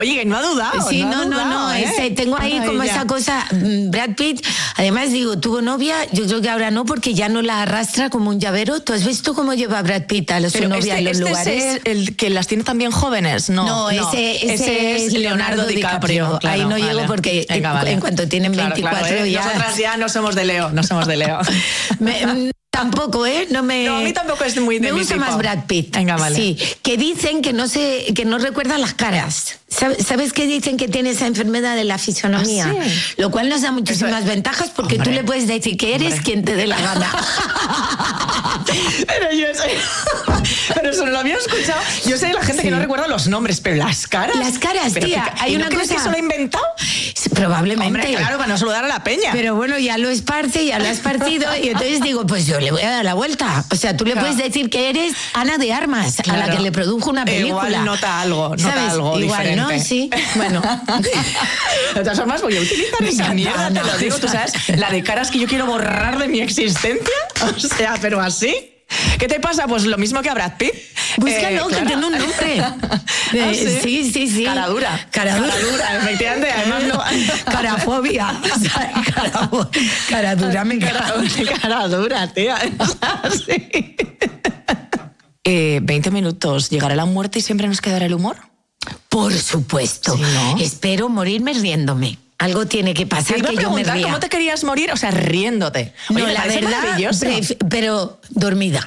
Oye, que no ha dudado. Sí, no. Tengo ahí Maravilla. como esa cosa. Brad Pitt, además digo, tuvo novia, yo creo que ahora no, porque ya no la arrastra como un llavero. ¿Tú has visto cómo lleva a Brad Pitt a su novia en los lugares? ¿Es el que las tiene también jóvenes? No, ese es Leonardo DiCaprio. Claro, ahí no vale. llego porque Venga, en cuanto tienen 24 ya... Nosotras ya no somos de Leo, Tampoco, No, a mí tampoco es muy de me mi gusta tipo. más Brad Pitt. Venga, vale. Sí, que dicen que no recuerdan las caras. ¿Sabes que dicen que tiene esa enfermedad de la fisonomía? ¿Ah, sí? Lo cual nos da muchísimas ventajas porque tú le puedes decir que eres quien te dé la gana. Pero eso no lo había escuchado. Yo sé de la gente que no recuerda los nombres, pero las caras. Las caras, pero tía. Hay una ¿crees cosa... que eso lo ha inventado? Probablemente. Hombre, claro, para no saludar a la peña. Pero bueno, ya lo esparce, ya lo has partido y entonces digo, pues yo le voy a dar la vuelta. O sea, tú le puedes decir que eres Ana de Armas, a la que le produjo una película. Igual nota algo Igual, diferente. ¿no? Sí, bueno. De todas formas, voy a utilizar esa mierda, te lo digo, tú sabes, la de caras que yo quiero borrar de mi existencia. O sea, pero así. ¿Qué te pasa? Pues lo mismo que a Brad Pitt. Búscalo, que tiene un nombre. Sí. Cara dura, efectivamente. Además, no. Carafobia. Cara dura, me encanta. Cara dura, tía. Sí. 20 minutos. ¿Llegará la muerte y siempre nos quedará el humor? Por supuesto. Sí, ¿no? Espero morirme riéndome. Algo tiene que pasar que yo me ría. ¿Cómo te querías morir? O sea, riéndote. Oye, no, la verdad, pero dormida.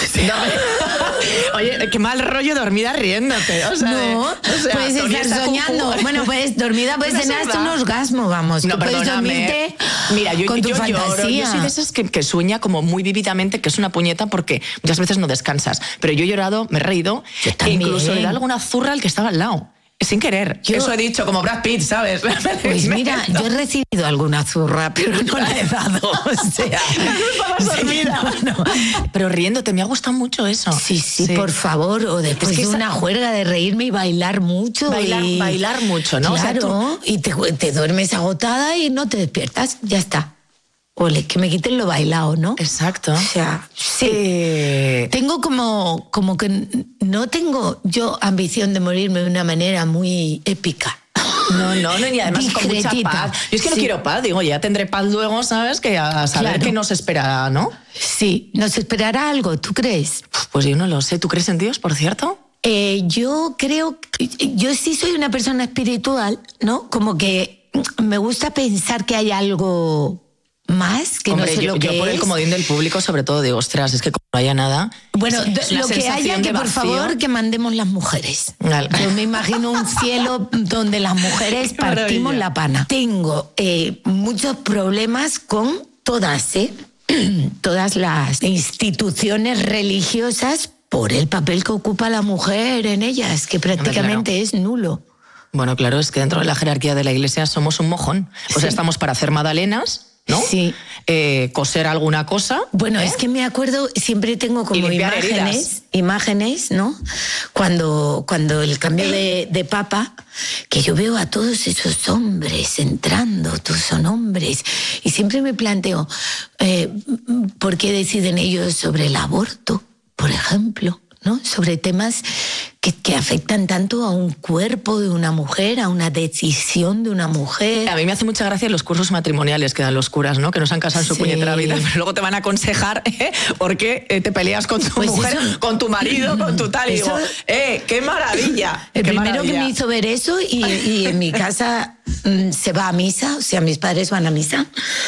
Oye, qué mal rollo dormida riéndote. O sea, puedes estar soñando. Bueno, pues dormida puedes tener hasta un orgasmo, vamos. No, puedes dormirte con tu fantasía. Yo soy de esas que sueña como muy vívidamente, que es una puñeta porque muchas veces no descansas. Pero yo he llorado, me he reído, e incluso le da alguna zurra al que estaba al lado. Sin querer. Eso he dicho, como Brad Pitt, ¿sabes? Pues mira, yo he recibido alguna zurra, pero no la he dado. O sea, estabas dormida. Bueno. Pero riéndote, me ha gustado mucho eso. Sí, por favor. O después de una juerga de reírme y bailar mucho. Bailar mucho, ¿no? Claro, y te duermes agotada y no te despiertas. Ya está. Ole, que me quiten lo bailado, ¿no? Exacto. O sea, sí. Tengo como que no tengo yo ambición de morirme de una manera muy épica. No, y además con mucha paz. Yo es que no quiero paz, digo, ya tendré paz luego, ¿sabes? Que a saber qué nos espera, ¿no? Sí, nos esperará algo, ¿tú crees? Pues yo no lo sé. ¿Tú crees en Dios, por cierto? Yo creo, yo sí soy una persona espiritual, ¿no? Como que me gusta pensar que hay algo más que no sé lo que es. Yo por el comodín del público sobre todo digo, ostras, es que como no haya nada. Bueno, lo que haya, que por favor que mandemos las mujeres. Yo me imagino un cielo donde las mujeres partimos la pana. Tengo muchos problemas con todas las instituciones religiosas por el papel que ocupa la mujer en ellas, que prácticamente es nulo. Bueno, claro, es que dentro de la jerarquía de la Iglesia somos un mojón. O sea, estamos para hacer magdalenas, ¿no? Sí. Coser alguna cosa. Bueno, es que me acuerdo, siempre tengo como imágenes, ¿no? Cuando el cambio de papa, que yo veo a todos esos hombres entrando, todos son hombres, y siempre me planteo, ¿por qué deciden ellos sobre el aborto, por ejemplo? ¿No? Sobre temas que afectan tanto a un cuerpo de una mujer, a una decisión de una mujer. A mí me hace mucha gracia los cursos matrimoniales que dan los curas, ¿no? Que nos han casado en su puñetera vida, pero luego te van a aconsejar por qué te peleas con tu mujer, con tu marido, con tu tal. Y digo, ¡qué maravilla! El primero que me hizo ver eso, y en mi casa se va a misa, o sea, mis padres van a misa.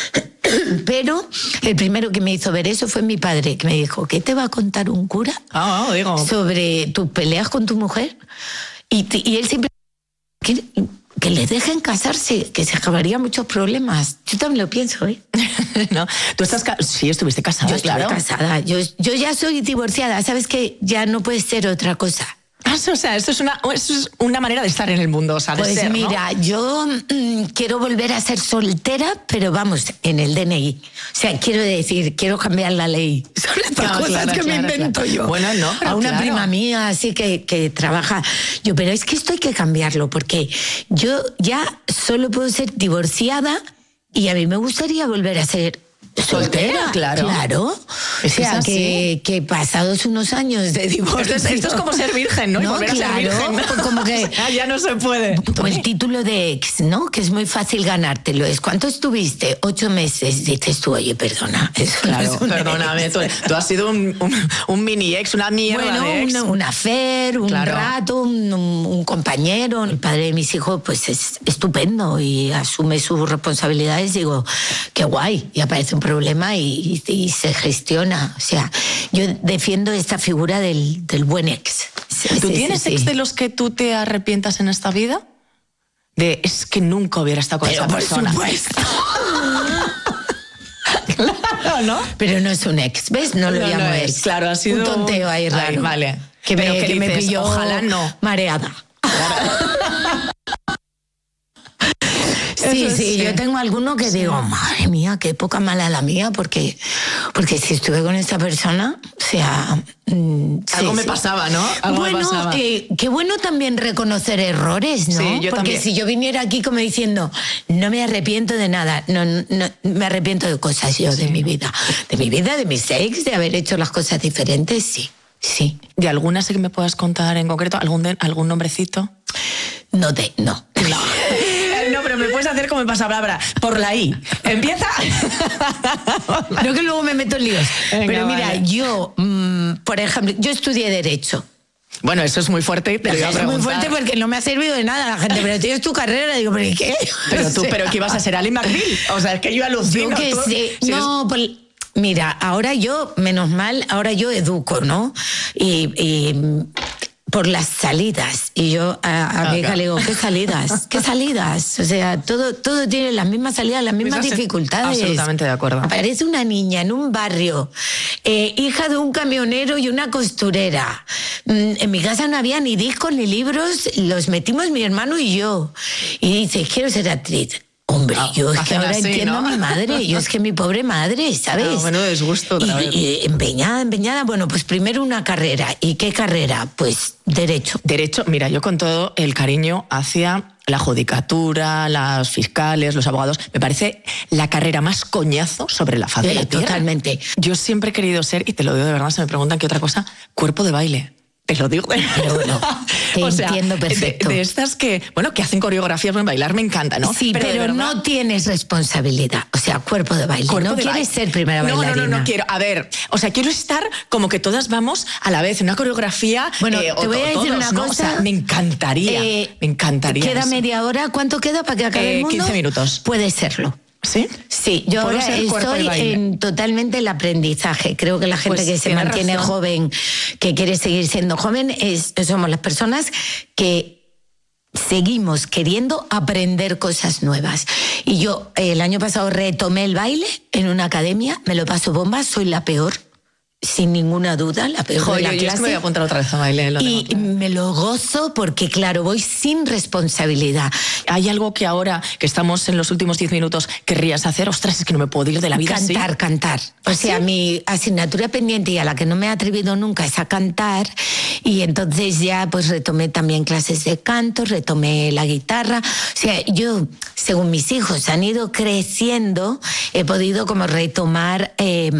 Pero el primero que me hizo ver eso fue mi padre, que me dijo, ¿qué te va a contar un cura sobre tus peleas con tu mujer? Y él siempre... Que le dejen casarse, que se acabarían muchos problemas. Yo también lo pienso, ¿eh? ¿No? ¿Tú estás sí, estuviste casada? Yo estuve casada. Yo ya soy divorciada. Sabes que ya no puede ser otra cosa. O sea, esto es una manera de estar en el mundo, o sea, de pues ser, mira, ¿no? yo quiero volver a ser soltera, pero vamos, en el DNI. O sea, quiero decir, quiero cambiar la ley sobre estas cosas que me invento yo. Bueno, no, a una prima mía así que trabaja. Pero es que esto hay que cambiarlo, porque yo ya solo puedo ser divorciada y a mí me gustaría volver a ser soltera, claro. O sea, que pasados unos años de divorcio... Esto es como ser virgen, ¿no? No, volver a ser virgen. Como que... ya no se puede. O el título de ex, ¿no? Que es muy fácil ganártelo. ¿Cuánto estuviste? 8 meses. Dices tú, oye, perdona. Eso claro, no perdóname. Tú has sido un mini ex, una mierda de ex. Un affair, un rato, un compañero. El padre de mis hijos, pues es estupendo y asume sus responsabilidades. Digo, qué guay. Y aparece un problema y se gestiona. O sea, yo defiendo esta figura del buen ex. ¿Tú tienes ex de los que tú te arrepientas en esta vida? Es que nunca hubiera estado con esa persona. Por supuesto. Claro, ¿no? Pero no es un ex, ¿ves? No lo llamo ex. Claro, ha sido un tonteo ahí raro. Ay, vale. Que me pilló ojalá no. Mareada. Sí, yo tengo alguno que digo, madre mía, qué poca mala la mía, porque si estuve con esa persona, o sea... algo me pasaba, ¿no? Bueno, qué bueno también reconocer errores, ¿no? Sí, yo porque también. Si yo viniera aquí como diciendo, no me arrepiento de nada, no me arrepiento de cosas de mi vida. De mi vida, de mis ex, de haber hecho las cosas diferentes, sí. ¿De alguna sé que me puedas contar en concreto? ¿Algún nombrecito? No. No, pero me puedes hacer como el pasapalabra. Por la I. Empieza. No, que luego me meto en líos. Venga, pero mira, vale. Yo, por ejemplo, yo estudié Derecho. Bueno, eso es muy fuerte. Es muy fuerte porque no me ha servido de nada la gente. Pero tienes tu carrera. Digo, ¿pero qué? Pero que ibas a ser Ali McBeal. O sea, es que yo alucino. Yo que sé. No, pues... Mira, ahora yo, menos mal, ahora yo educo, ¿no? Y por las salidas. Y yo a mi hija le digo, ¿qué salidas? ¿Qué salidas? O sea, todo tiene las mismas salidas, las mismas dificultades. Absolutamente de acuerdo. Aparece una niña en un barrio, hija de un camionero y una costurera. En mi casa no había ni discos ni libros, los metimos mi hermano y yo. Y dice, quiero ser actriz. Hombre, yo es que ahora entiendo, ¿no? A mi madre, yo es que mi pobre madre, ¿sabes? Bueno, disgusto otra vez. Y empeñada, bueno, pues primero una carrera. ¿Y qué carrera? Pues Derecho. Derecho, mira, yo con todo el cariño hacia la judicatura, los fiscales, los abogados, me parece la carrera más coñazo sobre la faz de la tierra. Totalmente. Yo siempre he querido ser, y te lo digo de verdad, se me preguntan qué otra cosa, cuerpo de baile. Te lo digo. Pero bueno, te entiendo perfecto. De estas que hacen coreografías, bueno, bailar me encanta, ¿no? Sí, pero no tienes responsabilidad. O sea, cuerpo de baile. No quieres ser primera bailarina. No quiero. A ver, o sea, quiero estar como que todas vamos a la vez en una coreografía. Bueno, te voy a decir una cosa. O sea, me encantaría. Queda eso. media hora. ¿Cuánto queda para que acabe el mundo? 15 minutos. Puede serlo. ¿Sí? Sí, yo ahora estoy en totalmente el aprendizaje. Creo que la gente que se mantiene joven, que quiere seguir siendo joven, somos las personas que seguimos queriendo aprender cosas nuevas. Y yo el año pasado retomé el baile en una academia, me lo paso bomba, soy la peor. Sin ninguna duda, la peor de la clase. Yo me voy a apuntar otra vez a baile. Y me lo gozo porque, claro, voy sin responsabilidad. ¿Hay algo que ahora, que estamos en los últimos 10 minutos, querrías hacer? Ostras, es que no me puedo ir de la vida así. Cantar. O sea, mi asignatura pendiente y a la que no me he atrevido nunca es a cantar. Y entonces ya pues retomé también clases de canto, retomé la guitarra. O sea, yo, según mis hijos han ido creciendo, he podido como retomar...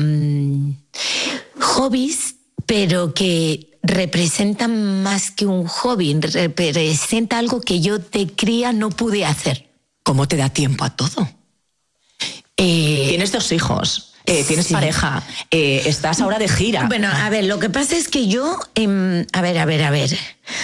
hobbies, pero que representan más que un hobby, representa algo que yo de cría no pude hacer. ¿Cómo te da tiempo a todo? Tienes 2 hijos, tienes pareja, estás ahora de gira. Bueno, a ver, lo que pasa es que yo... a ver.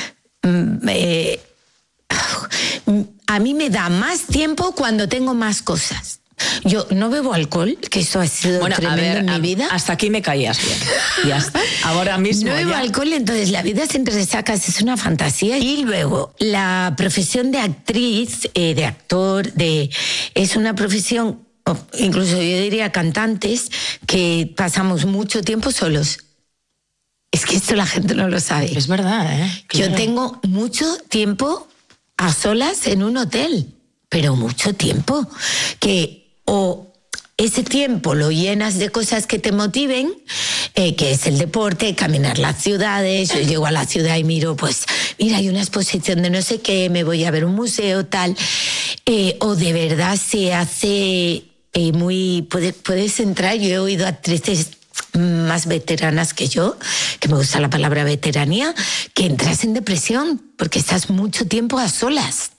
A mí me da más tiempo cuando tengo más cosas. Yo no bebo alcohol, que eso ha sido tremendo en mi vida. Hasta aquí me caías bien. Ya está. Ahora mismo. No bebo alcohol, entonces la vida sin resacas es una fantasía. Y luego, la profesión de actriz, de actor, es una profesión, incluso yo diría cantantes, que pasamos mucho tiempo solos. Es que esto la gente no lo sabe. Es verdad, ¿eh? Claro. Yo tengo mucho tiempo a solas en un hotel, pero mucho tiempo. O ese tiempo lo llenas de cosas que te motiven, que es el deporte, caminar las ciudades. Yo llego a la ciudad y miro, pues, mira, hay una exposición de no sé qué, me voy a ver un museo, tal. O de verdad se hace puedes entrar, yo he oído actrices más veteranas que yo, que me gusta la palabra veteranía, que entras en depresión porque estás mucho tiempo a solas.